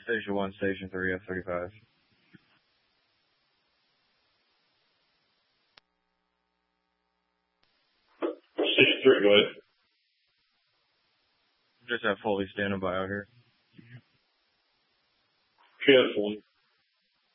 Station 1, Station 3, F-35. Station 3, go ahead. Just have Foley standing by out here. She has one.